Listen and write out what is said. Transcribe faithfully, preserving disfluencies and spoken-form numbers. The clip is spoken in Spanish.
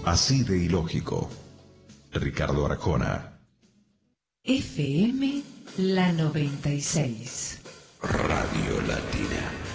así de ilógico. Ricardo Arjona. F M La noventa y seis. Radio Latina.